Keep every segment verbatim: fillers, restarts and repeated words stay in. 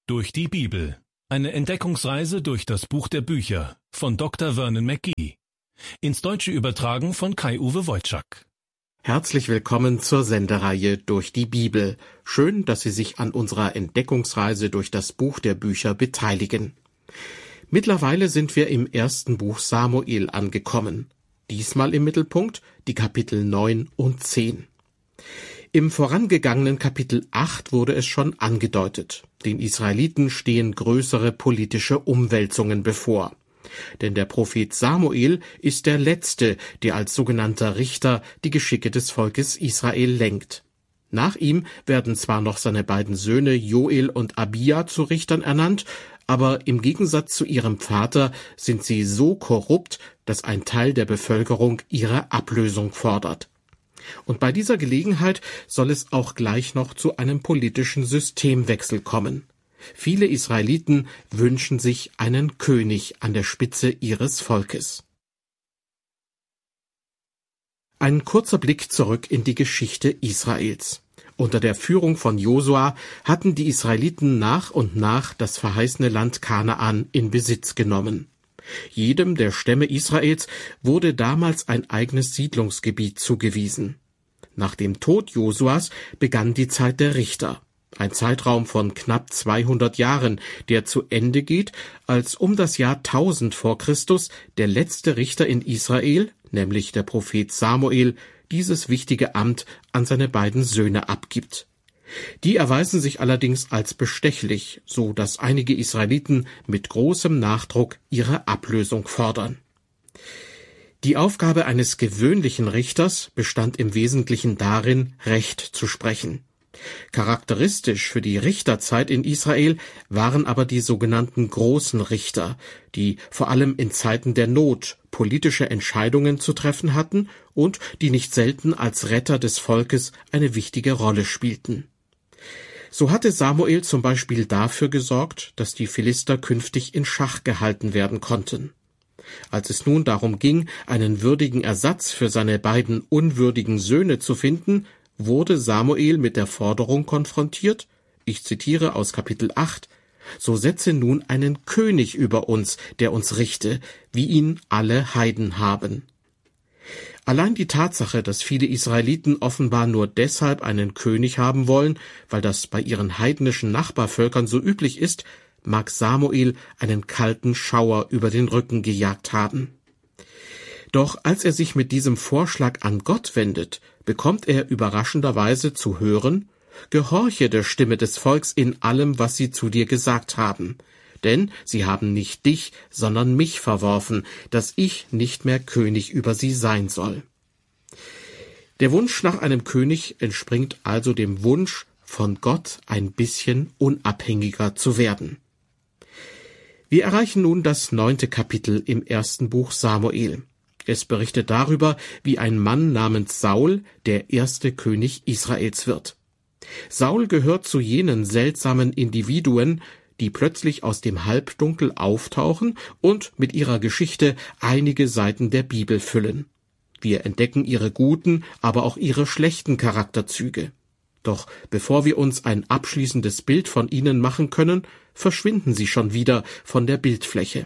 Durch die Bibel. Eine Entdeckungsreise durch das Buch der Bücher von Doktor Vernon McGee. Ins Deutsche übertragen von Kai-Uwe Wojczak. Herzlich willkommen zur Sendereihe Durch die Bibel. Schön, dass Sie sich an unserer Entdeckungsreise durch das Buch der Bücher beteiligen. Mittlerweile sind wir im ersten Buch Samuel angekommen. Diesmal im Mittelpunkt die Kapitel neun und zehn. Im vorangegangenen Kapitel acht wurde es schon angedeutet. Den Israeliten stehen größere politische Umwälzungen bevor. Denn der Prophet Samuel ist der Letzte, der als sogenannter Richter die Geschicke des Volkes Israel lenkt. Nach ihm werden zwar noch seine beiden Söhne Joel und Abia zu Richtern ernannt, aber im Gegensatz zu ihrem Vater sind sie so korrupt, dass ein Teil der Bevölkerung ihre Ablösung fordert. Und bei dieser Gelegenheit soll es auch gleich noch zu einem politischen Systemwechsel kommen. Viele Israeliten wünschen sich einen König an der Spitze ihres Volkes. Ein kurzer Blick zurück in die Geschichte Israels. Unter der Führung von Josua hatten die Israeliten nach und nach das verheißene Land Kanaan in Besitz genommen. Jedem der Stämme Israels wurde damals ein eigenes Siedlungsgebiet zugewiesen. Nach dem Tod Josuas begann die Zeit der Richter, ein Zeitraum von knapp zweihundert Jahren, der zu Ende geht, als um das Jahr tausend vor Christus der letzte Richter in Israel, nämlich der Prophet Samuel, dieses wichtige Amt an seine beiden Söhne abgibt. Die erweisen sich allerdings als bestechlich, so dass einige Israeliten mit großem Nachdruck ihre Ablösung fordern. Die Aufgabe eines gewöhnlichen Richters bestand im Wesentlichen darin, Recht zu sprechen. Charakteristisch für die Richterzeit in Israel waren aber die sogenannten großen Richter, die vor allem in Zeiten der Not politische Entscheidungen zu treffen hatten und die nicht selten als Retter des Volkes eine wichtige Rolle spielten. So hatte Samuel zum Beispiel dafür gesorgt, dass die Philister künftig in Schach gehalten werden konnten. Als es nun darum ging, einen würdigen Ersatz für seine beiden unwürdigen Söhne zu finden, wurde Samuel mit der Forderung konfrontiert, ich zitiere aus Kapitel acht, »So setze nun einen König über uns, der uns richte, wie ihn alle Heiden haben.« Allein die Tatsache, dass viele Israeliten offenbar nur deshalb einen König haben wollen, weil das bei ihren heidnischen Nachbarvölkern so üblich ist, mag Samuel einen kalten Schauer über den Rücken gejagt haben. Doch als er sich mit diesem Vorschlag an Gott wendet, bekommt er überraschenderweise zu hören, »Gehorche der Stimme des Volks in allem, was sie zu dir gesagt haben. Denn sie haben nicht dich, sondern mich verworfen, dass ich nicht mehr König über sie sein soll.« Der Wunsch nach einem König entspringt also dem Wunsch, von Gott ein bisschen unabhängiger zu werden. Wir erreichen nun das neunte Kapitel im ersten Buch Samuel. Es berichtet darüber, wie ein Mann namens Saul der erste König Israels wird. Saul gehört zu jenen seltsamen Individuen, die plötzlich aus dem Halbdunkel auftauchen und mit ihrer Geschichte einige Seiten der Bibel füllen. Wir entdecken ihre guten, aber auch ihre schlechten Charakterzüge. Doch bevor wir uns ein abschließendes Bild von ihnen machen können, verschwinden sie schon wieder von der Bildfläche.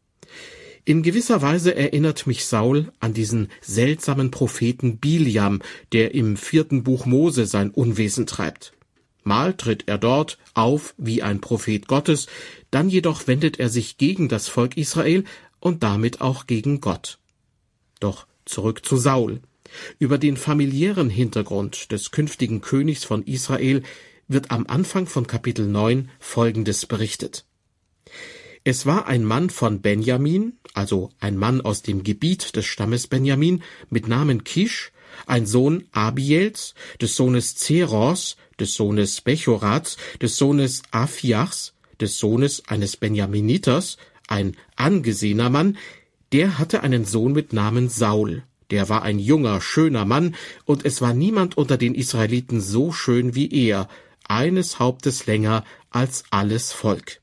In gewisser Weise erinnert mich Saul an diesen seltsamen Propheten Biliam, der im vierten Buch Mose sein Unwesen treibt. Mal tritt er dort auf wie ein Prophet Gottes, dann jedoch wendet er sich gegen das Volk Israel und damit auch gegen Gott. Doch zurück zu Saul. Über den familiären Hintergrund des künftigen Königs von Israel wird am Anfang von Kapitel neun Folgendes berichtet. Es war ein Mann von Benjamin, also ein Mann aus dem Gebiet des Stammes Benjamin, mit Namen Kisch, ein Sohn Abiels, des Sohnes Zeros, des Sohnes Bechorats, des Sohnes Aphiachs, des Sohnes eines Benjaminiters, ein angesehener Mann, der hatte einen Sohn mit Namen Saul. Der war ein junger, schöner Mann, und es war niemand unter den Israeliten so schön wie er, eines Hauptes länger als alles Volk.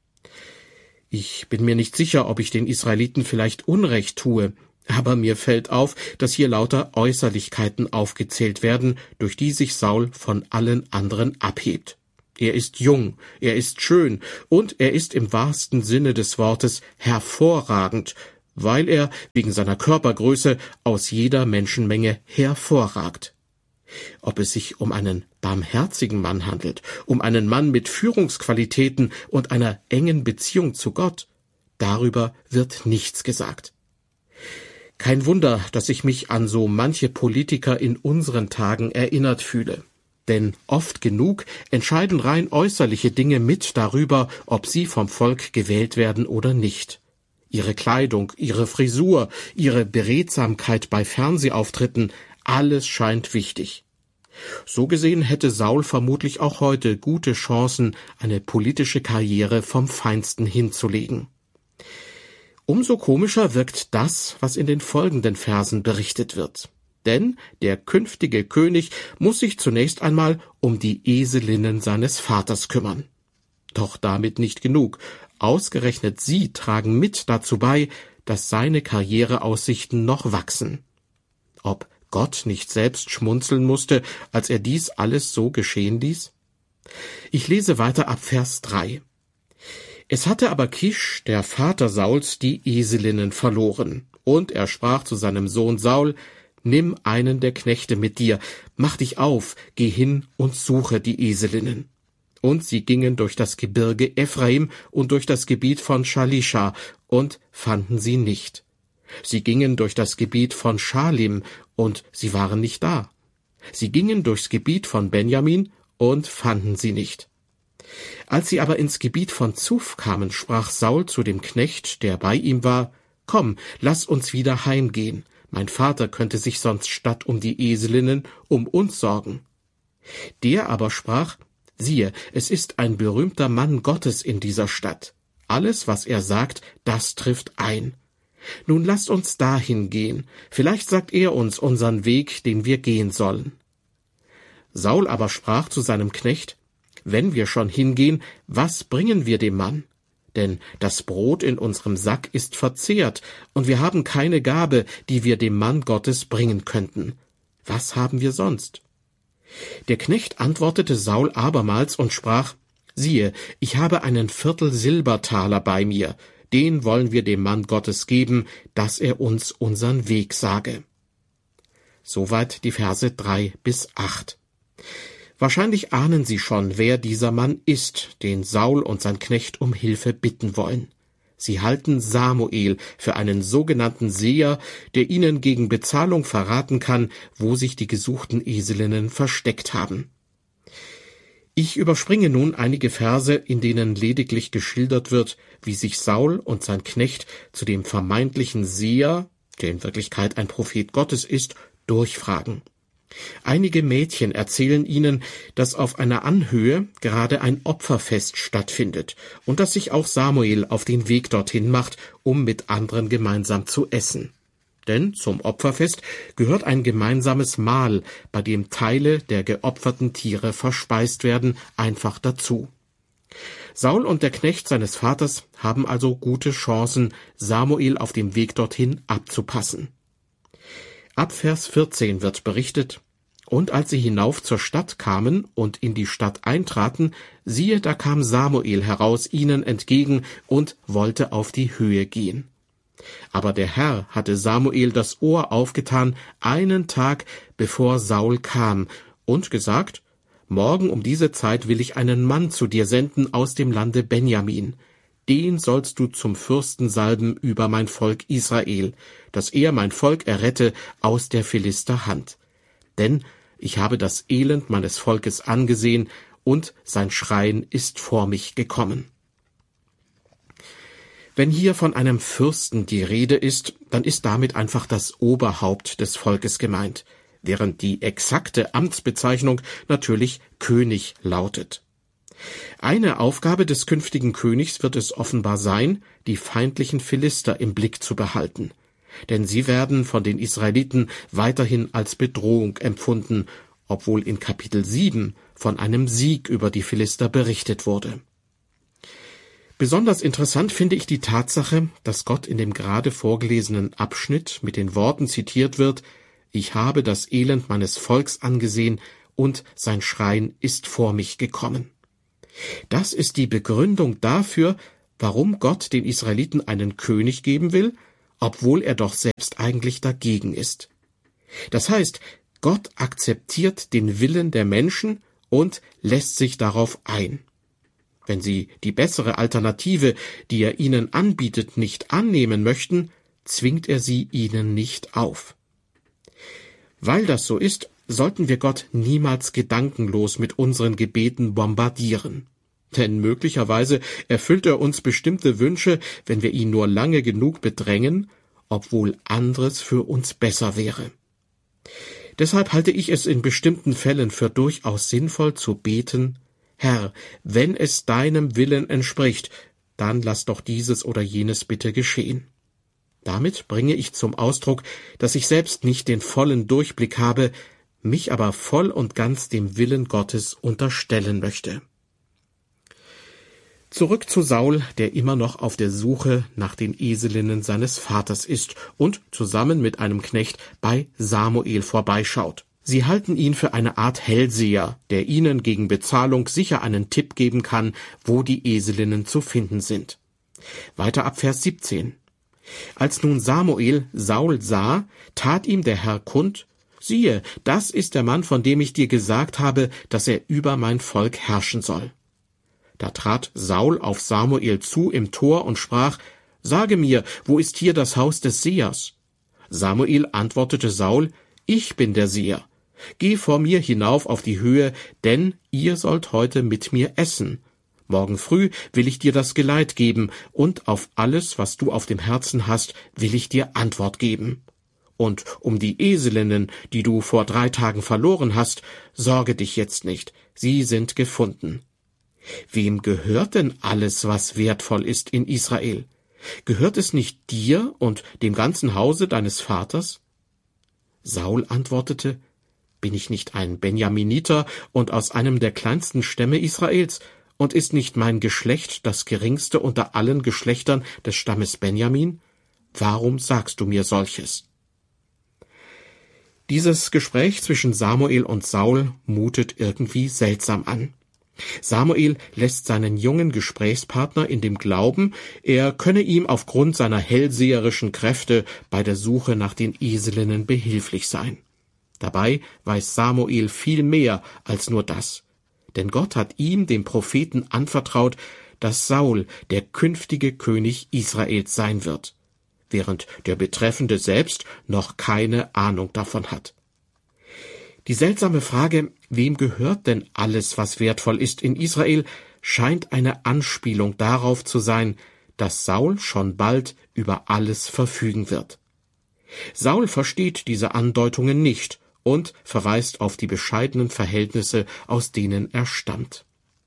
Ich bin mir nicht sicher, ob ich den Israeliten vielleicht Unrecht tue, aber mir fällt auf, dass hier lauter Äußerlichkeiten aufgezählt werden, durch die sich Saul von allen anderen abhebt. Er ist jung, er ist schön und er ist im wahrsten Sinne des Wortes hervorragend, weil er wegen seiner Körpergröße aus jeder Menschenmenge hervorragt. Ob es sich um einen barmherzigen Mann handelt, um einen Mann mit Führungsqualitäten und einer engen Beziehung zu Gott, darüber wird nichts gesagt. Kein Wunder, dass ich mich an so manche Politiker in unseren Tagen erinnert fühle. Denn oft genug entscheiden rein äußerliche Dinge mit darüber, ob sie vom Volk gewählt werden oder nicht. Ihre Kleidung, ihre Frisur, ihre Beredsamkeit bei Fernsehauftritten, alles scheint wichtig. So gesehen hätte Saul vermutlich auch heute gute Chancen, eine politische Karriere vom Feinsten hinzulegen. Umso komischer wirkt das, was in den folgenden Versen berichtet wird. Denn der künftige König muss sich zunächst einmal um die Eselinnen seines Vaters kümmern. Doch damit nicht genug. Ausgerechnet sie tragen mit dazu bei, dass seine Karriereaussichten noch wachsen. Ob Gott nicht selbst schmunzeln musste, als er dies alles so geschehen ließ? Ich lese weiter ab Vers drei. Es hatte aber Kisch, der Vater Sauls, die Eselinnen verloren, und er sprach zu seinem Sohn Saul: Nimm einen der Knechte mit dir, mach dich auf, geh hin und suche die Eselinnen. Und sie gingen durch das Gebirge Ephraim und durch das Gebiet von Shalisha und fanden sie nicht. Sie gingen durch das Gebiet von Schalim und sie waren nicht da. Sie gingen durchs Gebiet von Benjamin und fanden sie nicht. Als sie aber ins Gebiet von Zuf kamen, sprach Saul zu dem Knecht, der bei ihm war: Komm, lass uns wieder heimgehen. Mein Vater könnte sich sonst statt um die Eselinnen um uns sorgen. Der aber sprach: Siehe, es ist ein berühmter Mann Gottes in dieser Stadt. Alles, was er sagt, das trifft ein. Nun lasst uns dahin gehen. Vielleicht sagt er uns unseren Weg, den wir gehen sollen. Saul aber sprach zu seinem Knecht: Wenn wir schon hingehen, was bringen wir dem Mann? Denn das Brot in unserem Sack ist verzehrt, und wir haben keine Gabe, die wir dem Mann Gottes bringen könnten. Was haben wir sonst? Der Knecht antwortete Saul abermals und sprach: Siehe, ich habe einen Viertel Silbertaler bei mir, den wollen wir dem Mann Gottes geben, dass er uns unseren Weg sage. Soweit die Verse drei bis acht. Wahrscheinlich ahnen Sie schon, wer dieser Mann ist, den Saul und sein Knecht um Hilfe bitten wollen. Sie halten Samuel für einen sogenannten Seher, der ihnen gegen Bezahlung verraten kann, wo sich die gesuchten Eselinnen versteckt haben. Ich überspringe nun einige Verse, in denen lediglich geschildert wird, wie sich Saul und sein Knecht zu dem vermeintlichen Seher, der in Wirklichkeit ein Prophet Gottes ist, durchfragen. Einige Mädchen erzählen ihnen, dass auf einer Anhöhe gerade ein Opferfest stattfindet und dass sich auch Samuel auf den Weg dorthin macht, um mit anderen gemeinsam zu essen. Denn zum Opferfest gehört ein gemeinsames Mahl, bei dem Teile der geopferten Tiere verspeist werden, einfach dazu. Saul und der Knecht seines Vaters haben also gute Chancen, Samuel auf dem Weg dorthin abzupassen. Ab Vers vierzehn wird berichtet: Und als sie hinauf zur Stadt kamen und in die Stadt eintraten, siehe, da kam Samuel heraus ihnen entgegen und wollte auf die Höhe gehen. Aber der Herr hatte Samuel das Ohr aufgetan, einen Tag bevor Saul kam, und gesagt: Morgen um diese Zeit will ich einen Mann zu dir senden aus dem Lande Benjamin. Den sollst du zum Fürsten salben über mein Volk Israel, dass er mein Volk errette aus der Philister Hand. Denn ich habe das Elend meines Volkes angesehen, und sein Schreien ist vor mich gekommen. Wenn hier von einem Fürsten die Rede ist, dann ist damit einfach das Oberhaupt des Volkes gemeint, während die exakte Amtsbezeichnung natürlich König lautet. Eine Aufgabe des künftigen Königs wird es offenbar sein, die feindlichen Philister im Blick zu behalten. Denn sie werden von den Israeliten weiterhin als Bedrohung empfunden, obwohl in Kapitel sieben von einem Sieg über die Philister berichtet wurde. Besonders interessant finde ich die Tatsache, dass Gott in dem gerade vorgelesenen Abschnitt mit den Worten zitiert wird: Ich habe das Elend meines Volks angesehen, und sein Schreien ist vor mich gekommen. Das ist die Begründung dafür, warum Gott den Israeliten einen König geben will, obwohl er doch selbst eigentlich dagegen ist. Das heißt, Gott akzeptiert den Willen der Menschen und lässt sich darauf ein. Wenn sie die bessere Alternative, die er ihnen anbietet, nicht annehmen möchten, zwingt er sie ihnen nicht auf. Weil das so ist, sollten wir Gott niemals gedankenlos mit unseren Gebeten bombardieren. Denn möglicherweise erfüllt er uns bestimmte Wünsche, wenn wir ihn nur lange genug bedrängen, obwohl anderes für uns besser wäre. Deshalb halte ich es in bestimmten Fällen für durchaus sinnvoll zu beten: Herr, wenn es deinem Willen entspricht, dann lass doch dieses oder jenes bitte geschehen. Damit bringe ich zum Ausdruck, dass ich selbst nicht den vollen Durchblick habe, mich aber voll und ganz dem Willen Gottes unterstellen möchte. Zurück zu Saul, der immer noch auf der Suche nach den Eselinnen seines Vaters ist und zusammen mit einem Knecht bei Samuel vorbeischaut. Sie halten ihn für eine Art Hellseher, der ihnen gegen Bezahlung sicher einen Tipp geben kann, wo die Eselinnen zu finden sind. Weiter ab Vers siebzehn. Als nun Samuel Saul sah, tat ihm der Herr kund: Siehe, das ist der Mann, von dem ich dir gesagt habe, dass er über mein Volk herrschen soll. Da trat Saul auf Samuel zu im Tor und sprach: Sage mir, wo ist hier das Haus des Sehers? Samuel antwortete Saul: Ich bin der Seher. Geh vor mir hinauf auf die Höhe, denn ihr sollt heute mit mir essen. Morgen früh will ich dir das Geleit geben, und auf alles, was du auf dem Herzen hast, will ich dir Antwort geben. Und um die Eselinnen, die du vor drei Tagen verloren hast, sorge dich jetzt nicht, sie sind gefunden. Wem gehört denn alles, was wertvoll ist in Israel? Gehört es nicht dir und dem ganzen Hause deines Vaters? Saul antwortete: Bin ich nicht ein Benjaminiter und aus einem der kleinsten Stämme Israels, und ist nicht mein Geschlecht das geringste unter allen Geschlechtern des Stammes Benjamin? Warum sagst du mir solches? Dieses Gespräch zwischen Samuel und Saul mutet irgendwie seltsam an. Samuel lässt seinen jungen Gesprächspartner in dem Glauben, er könne ihm aufgrund seiner hellseherischen Kräfte bei der Suche nach den Eselinnen behilflich sein. Dabei weiß Samuel viel mehr als nur das. Denn Gott hat ihm, dem Propheten, anvertraut, dass Saul der künftige König Israels sein wird, während der Betreffende selbst noch keine Ahnung davon hat. Die seltsame Frage, wem gehört denn alles, was wertvoll ist in Israel, scheint eine Anspielung darauf zu sein, dass Saul schon bald über alles verfügen wird. Saul versteht diese Andeutungen nicht und verweist auf die bescheidenen Verhältnisse, aus denen er stammt.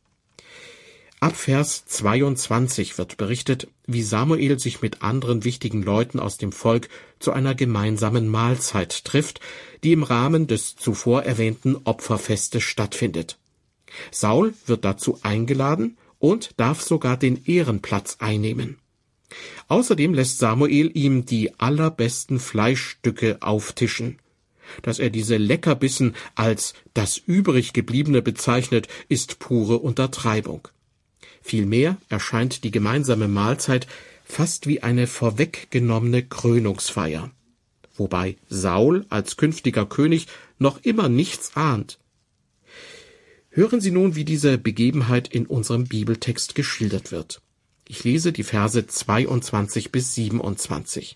Ab Vers zweiundzwanzig wird berichtet, wie Samuel sich mit anderen wichtigen Leuten aus dem Volk zu einer gemeinsamen Mahlzeit trifft, die im Rahmen des zuvor erwähnten Opferfestes stattfindet. Saul wird dazu eingeladen und darf sogar den Ehrenplatz einnehmen. Außerdem lässt Samuel ihm die allerbesten Fleischstücke auftischen. Dass er diese Leckerbissen als das Übriggebliebene bezeichnet, ist pure Untertreibung. Vielmehr erscheint die gemeinsame Mahlzeit fast wie eine vorweggenommene Krönungsfeier, wobei Saul als künftiger König noch immer nichts ahnt. Hören Sie nun, wie diese Begebenheit in unserem Bibeltext geschildert wird. Ich lese die Verse zweiundzwanzig bis siebenundzwanzig.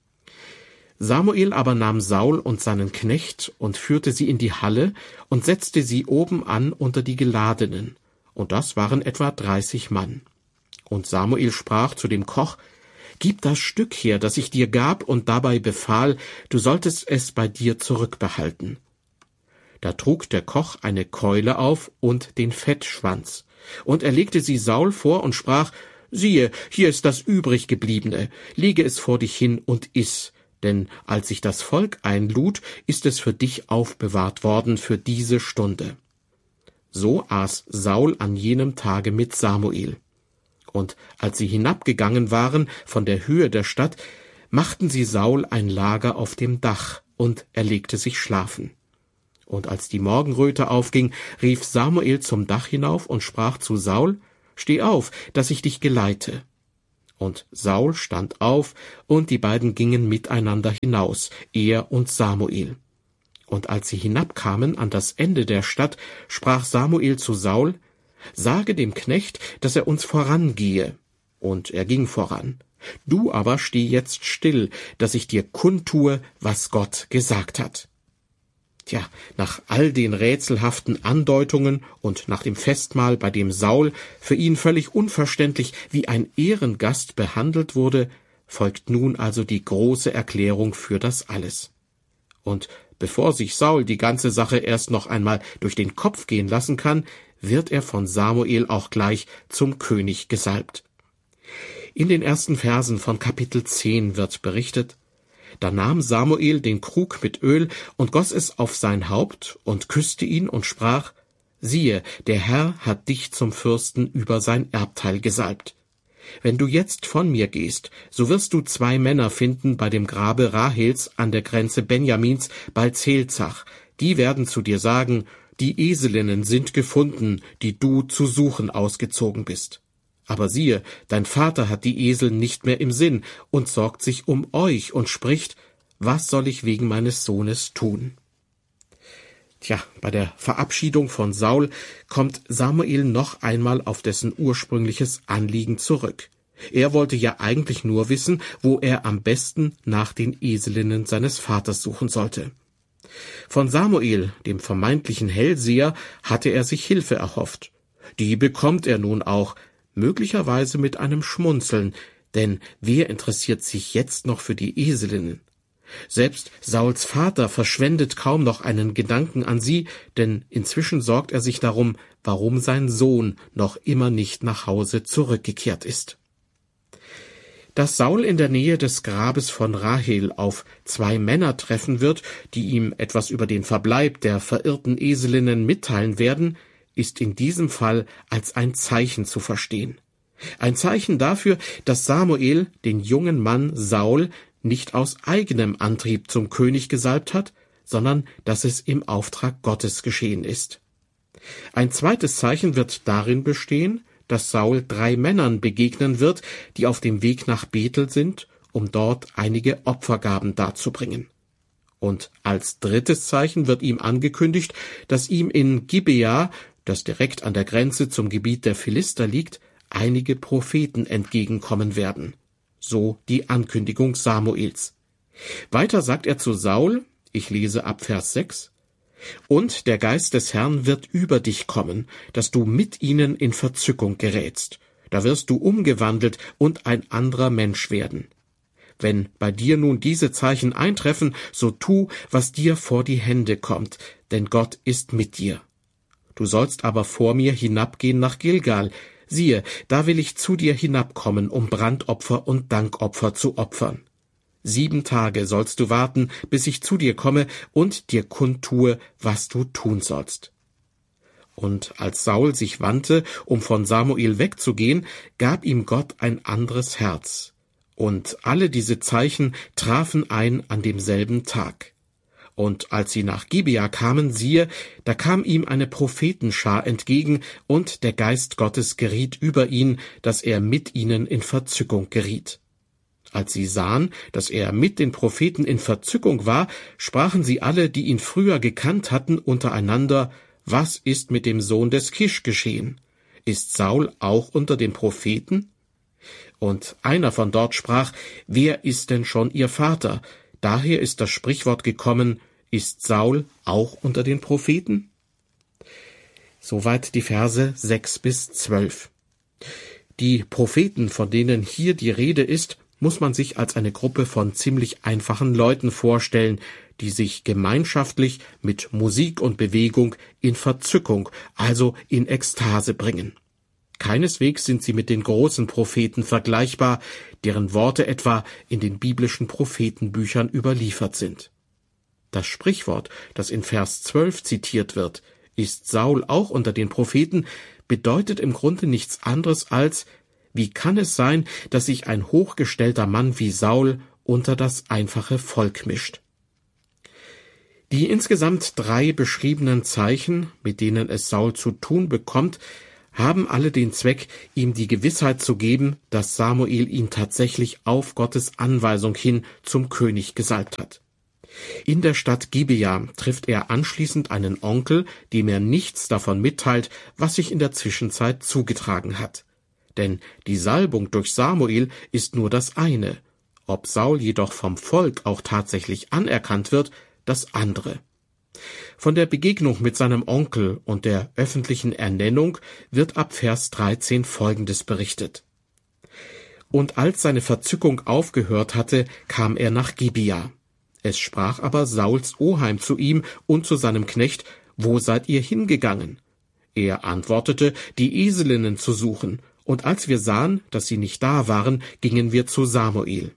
Samuel aber nahm Saul und seinen Knecht und führte sie in die Halle und setzte sie oben an unter die Geladenen, und das waren etwa dreißig Mann. Und Samuel sprach zu dem Koch: Gib das Stück her, das ich dir gab, und dabei befahl, du solltest es bei dir zurückbehalten. Da trug der Koch eine Keule auf und den Fettschwanz, und er legte sie Saul vor und sprach: Siehe, hier ist das Übriggebliebene, lege es vor dich hin und iss, denn als ich das Volk einlud, ist es für dich aufbewahrt worden für diese Stunde. So aß Saul an jenem Tage mit Samuel. Und als sie hinabgegangen waren von der Höhe der Stadt, machten sie Saul ein Lager auf dem Dach, und er legte sich schlafen. Und als die Morgenröte aufging, rief Samuel zum Dach hinauf und sprach zu Saul: Steh auf, dass ich dich geleite. Und Saul stand auf, und die beiden gingen miteinander hinaus, er und Samuel. Und als sie hinabkamen an das Ende der Stadt, sprach Samuel zu Saul: Sage dem Knecht, dass er uns vorangehe. Und er ging voran. Du aber steh jetzt still, dass ich dir kundtue, was Gott gesagt hat. Tja, nach all den rätselhaften Andeutungen und nach dem Festmahl, bei dem Saul, für ihn völlig unverständlich, wie ein Ehrengast behandelt wurde, folgt nun also die große Erklärung für das alles. Und bevor sich Saul die ganze Sache erst noch einmal durch den Kopf gehen lassen kann, wird er von Samuel auch gleich zum König gesalbt. In den ersten Versen von Kapitel zehn wird berichtet: Da nahm Samuel den Krug mit Öl und goss es auf sein Haupt und küsste ihn und sprach: Siehe, der Herr hat dich zum Fürsten über sein Erbteil gesalbt. Wenn du jetzt von mir gehst, so wirst du zwei Männer finden bei dem Grabe Rahels an der Grenze Benjamins bei Zelzach. Die werden zu dir sagen: Die Eselinnen sind gefunden, die du zu suchen ausgezogen bist. Aber siehe, dein Vater hat die Esel nicht mehr im Sinn und sorgt sich um euch und spricht: Was soll ich wegen meines Sohnes tun? Tja, bei der Verabschiedung von Saul kommt Samuel noch einmal auf dessen ursprüngliches Anliegen zurück. Er wollte ja eigentlich nur wissen, wo er am besten nach den Eselinnen seines Vaters suchen sollte. Von Samuel, dem vermeintlichen Hellseher, hatte er sich Hilfe erhofft. Die bekommt er nun auch, möglicherweise mit einem Schmunzeln, denn wer interessiert sich jetzt noch für die Eselinnen? Selbst Sauls Vater verschwendet kaum noch einen Gedanken an sie, denn inzwischen sorgt er sich darum, warum sein Sohn noch immer nicht nach Hause zurückgekehrt ist. Dass Saul in der Nähe des Grabes von Rahel auf zwei Männer treffen wird, die ihm etwas über den Verbleib der verirrten Eselinnen mitteilen werden, ist in diesem Fall als ein Zeichen zu verstehen. Ein Zeichen dafür, dass Samuel den jungen Mann Saul nicht aus eigenem Antrieb zum König gesalbt hat, sondern dass es im Auftrag Gottes geschehen ist. Ein zweites Zeichen wird darin bestehen, dass Saul drei Männern begegnen wird, die auf dem Weg nach Bethel sind, um dort einige Opfergaben darzubringen. Und als drittes Zeichen wird ihm angekündigt, dass ihm in Gibea, das direkt an der Grenze zum Gebiet der Philister liegt, einige Propheten entgegenkommen werden. So die Ankündigung Samuels. Weiter sagt er zu Saul, ich lese ab Vers sechs, und der Geist des Herrn wird über dich kommen, dass du mit ihnen in Verzückung gerätst. Da wirst du umgewandelt und ein anderer Mensch werden. Wenn bei dir nun diese Zeichen eintreffen, so tu, was dir vor die Hände kommt, denn Gott ist mit dir. Du sollst aber vor mir hinabgehen nach Gilgal. Siehe, da will ich zu dir hinabkommen, um Brandopfer und Dankopfer zu opfern. Sieben Tage sollst du warten, bis ich zu dir komme und dir kundtue, was du tun sollst. Und als Saul sich wandte, um von Samuel wegzugehen, gab ihm Gott ein anderes Herz. Und alle diese Zeichen trafen ein an demselben Tag. Und als sie nach Gibea kamen, siehe, da kam ihm eine Prophetenschar entgegen, und der Geist Gottes geriet über ihn, dass er mit ihnen in Verzückung geriet. Als sie sahen, dass er mit den Propheten in Verzückung war, sprachen sie alle, die ihn früher gekannt hatten, untereinander: Was ist mit dem Sohn des Kisch geschehen? Ist Saul auch unter den Propheten? Und einer von dort sprach: Wer ist denn schon ihr Vater? Daher ist das Sprichwort gekommen: Ist Saul auch unter den Propheten? Soweit die Verse sechs bis zwölf. Die Propheten, von denen hier die Rede ist, muss man sich als eine Gruppe von ziemlich einfachen Leuten vorstellen, die sich gemeinschaftlich mit Musik und Bewegung in Verzückung, also in Ekstase bringen. Keineswegs sind sie mit den großen Propheten vergleichbar, deren Worte etwa in den biblischen Prophetenbüchern überliefert sind. Das Sprichwort, das in Vers zwölf zitiert wird, ist Saul auch unter den Propheten, bedeutet im Grunde nichts anderes als: Wie kann es sein, dass sich ein hochgestellter Mann wie Saul unter das einfache Volk mischt? Die insgesamt drei beschriebenen Zeichen, mit denen es Saul zu tun bekommt, haben alle den Zweck, ihm die Gewissheit zu geben, dass Samuel ihn tatsächlich auf Gottes Anweisung hin zum König gesalbt hat. In der Stadt Gibea trifft er anschließend einen Onkel, dem er nichts davon mitteilt, was sich in der Zwischenzeit zugetragen hat. Denn die Salbung durch Samuel ist nur das eine. Ob Saul jedoch vom Volk auch tatsächlich anerkannt wird, das andere. Von der Begegnung mit seinem Onkel und der öffentlichen Ernennung wird ab Vers dreizehn Folgendes berichtet. Und als seine Verzückung aufgehört hatte, kam er nach Gibea. Es sprach aber Sauls Oheim zu ihm und zu seinem Knecht, wo seid ihr hingegangen? Er antwortete, die Eselinnen zu suchen, und als wir sahen, dass sie nicht da waren, gingen wir zu Samuel.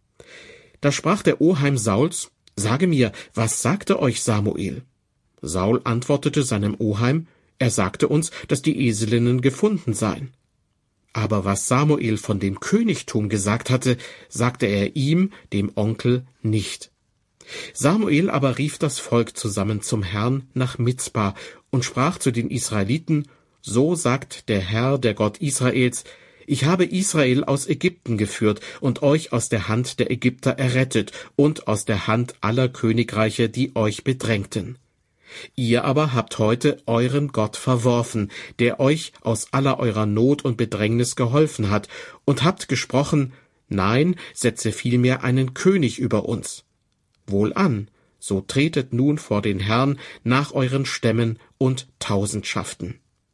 Da sprach der Oheim Sauls, sage mir, was sagte euch Samuel? Saul antwortete seinem Oheim, er sagte uns, dass die Eselinnen gefunden seien. Aber was Samuel von dem Königtum gesagt hatte, sagte er ihm, dem Onkel, nicht. Samuel aber rief das Volk zusammen zum Herrn nach Mizpa und sprach zu den Israeliten, so sagt der Herr, der Gott Israels, ich habe Israel aus Ägypten geführt und euch aus der Hand der Ägypter errettet und aus der Hand aller Königreiche, die euch bedrängten. Ihr aber habt heute euren Gott verworfen, der euch aus aller eurer Not und Bedrängnis geholfen hat, und habt gesprochen, nein, setze vielmehr einen König über uns. Wohlan, so tretet nun vor den Herrn nach euren Stämmen und Tausendschaften.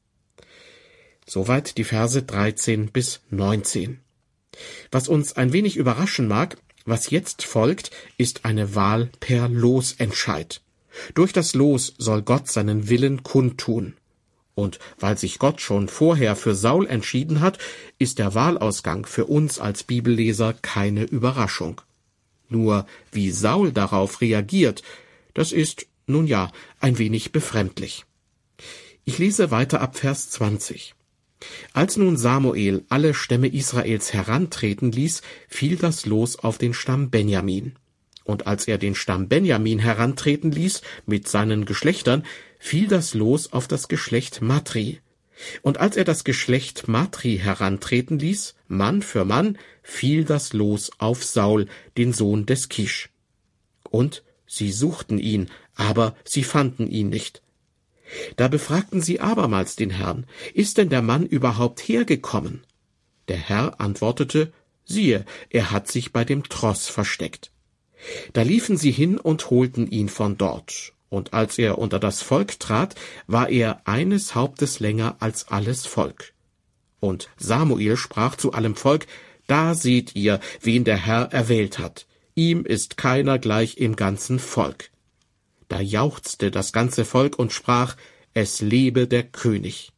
Soweit die Verse dreizehn bis neunzehn. Was uns ein wenig überraschen mag, was jetzt folgt, ist eine Wahl per Losentscheid. Durch das Los soll Gott seinen Willen kundtun. Und weil sich Gott schon vorher für Saul entschieden hat, ist der Wahlausgang für uns als Bibelleser keine Überraschung. Nur wie Saul darauf reagiert, das ist, nun ja, ein wenig befremdlich. Ich lese weiter ab Vers zwanzig. Als nun Samuel alle Stämme Israels herantreten ließ, fiel das Los auf den Stamm Benjamin. Und als er den Stamm Benjamin herantreten ließ mit seinen Geschlechtern, fiel das Los auf das Geschlecht Matri. Und als er das Geschlecht Matri herantreten ließ, Mann für Mann, fiel das Los auf Saul, den Sohn des Kisch. Und sie suchten ihn, aber sie fanden ihn nicht. Da befragten sie abermals den Herrn, ist denn der Mann überhaupt hergekommen? Der Herr antwortete, siehe, er hat sich bei dem Tross versteckt. Da liefen sie hin und holten ihn von dort. Und als er unter das Volk trat, war er eines Hauptes länger als alles Volk. Und Samuel sprach zu allem Volk, da seht ihr, wen der Herr erwählt hat. Ihm ist keiner gleich im ganzen Volk. Da jauchzte das ganze Volk und sprach, es lebe der König.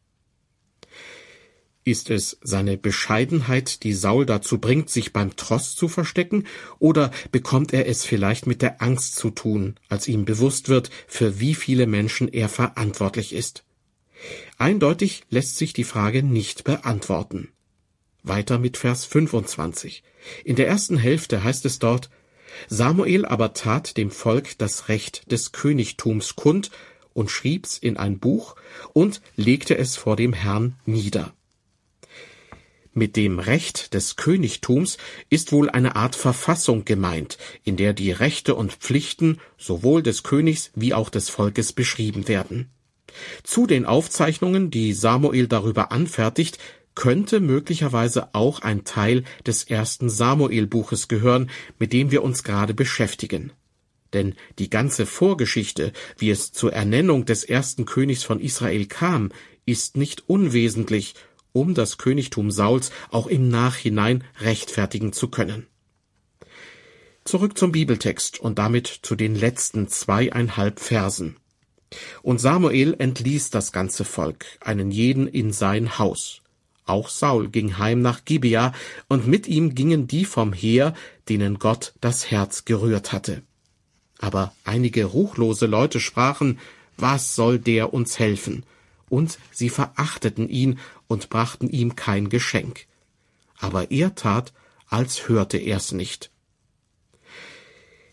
Ist es seine Bescheidenheit, die Saul dazu bringt, sich beim Tross zu verstecken, oder bekommt er es vielleicht mit der Angst zu tun, als ihm bewusst wird, für wie viele Menschen er verantwortlich ist? Eindeutig lässt sich die Frage nicht beantworten. Weiter mit Vers fünfundzwanzig. In der ersten Hälfte heißt es dort, Samuel aber tat dem Volk das Recht des Königtums kund und schrieb's in ein Buch und legte es vor dem Herrn nieder. Mit dem Recht des Königtums ist wohl eine Art Verfassung gemeint, in der die Rechte und Pflichten sowohl des Königs wie auch des Volkes beschrieben werden. Zu den Aufzeichnungen, die Samuel darüber anfertigt, könnte möglicherweise auch ein Teil des ersten Samuel-Buches gehören, mit dem wir uns gerade beschäftigen. Denn die ganze Vorgeschichte, wie es zur Ernennung des ersten Königs von Israel kam, ist nicht unwesentlich, um das Königtum Sauls auch im Nachhinein rechtfertigen zu können. Zurück zum Bibeltext und damit zu den letzten zweieinhalb Versen. Und Samuel entließ das ganze Volk, einen jeden in sein Haus. Auch Saul ging heim nach Gibea, und mit ihm gingen die vom Heer, denen Gott das Herz gerührt hatte. Aber einige ruchlose Leute sprachen, was soll der uns helfen? Und sie verachteten ihn und brachten ihm kein Geschenk. Aber er tat, als hörte er's nicht.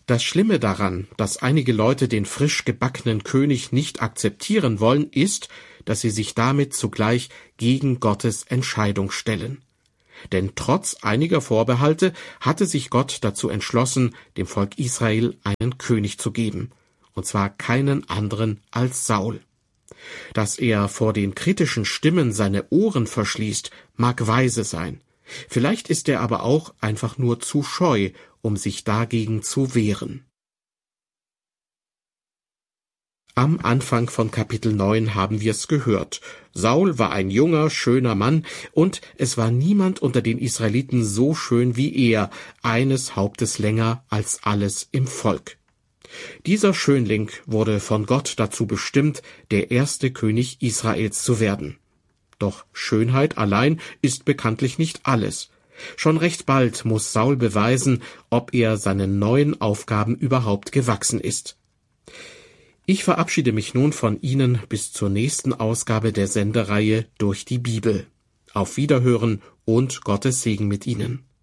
Das Schlimme daran, dass einige Leute den frisch gebackenen König nicht akzeptieren wollen, ist, dass sie sich damit zugleich gegen Gottes Entscheidung stellen. Denn trotz einiger Vorbehalte hatte sich Gott dazu entschlossen, dem Volk Israel einen König zu geben, und zwar keinen anderen als Saul. Dass er vor den kritischen Stimmen seine Ohren verschließt, mag weise sein. Vielleicht ist er aber auch einfach nur zu scheu, um sich dagegen zu wehren. Am Anfang von Kapitel neun haben wir es gehört. Saul war ein junger, schöner Mann, und es war niemand unter den Israeliten so schön wie er, eines Hauptes länger als alles im Volk. Dieser Schönling wurde von Gott dazu bestimmt, der erste König Israels zu werden. Doch Schönheit allein ist bekanntlich nicht alles. Schon recht bald muss Saul beweisen, ob er seinen neuen Aufgaben überhaupt gewachsen ist. Ich verabschiede mich nun von Ihnen bis zur nächsten Ausgabe der Sendereihe Durch die Bibel. Auf Wiederhören und Gottes Segen mit Ihnen.